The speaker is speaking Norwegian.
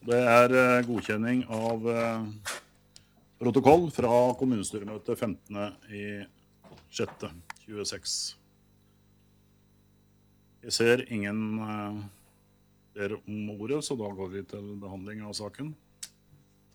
Det godkjenning av protokoll fra kommunestyremøtet 15.6.26. Jeg ser ingen ber om ordet, så da går vi til behandling av saken.